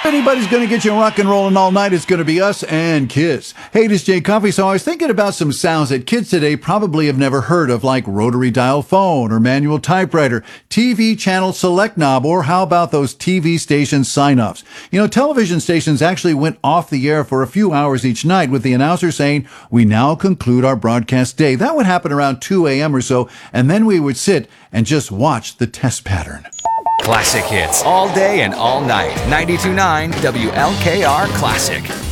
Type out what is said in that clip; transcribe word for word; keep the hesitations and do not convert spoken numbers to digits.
If anybody's going to get you rock and rolling all night, it's going to be us and Kiss. Hey, this is Jay Coffee. So I was thinking about some sounds that kids today probably have never heard of, like rotary dial phone or manual typewriter, T V channel select knob, or how about those T V station sign-offs? You know, television stations actually went off the air for a few hours each night with the announcer saying, "We now conclude our broadcast day." That would happen around two a.m. or so, and then we would sit and just watch the test pattern. Classic hits all day and all night. ninety-two point nine W L K R Classic.